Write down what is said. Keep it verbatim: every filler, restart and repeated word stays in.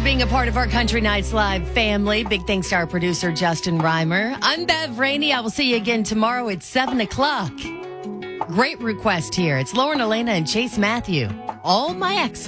being a part of our Country Nights Live family. Big thanks to our producer, Justin Reimer. I'm Bev Rainey. I will see you again tomorrow at seven o'clock. Great request here. It's Lauren Elena and Chase Matthew. All my exes.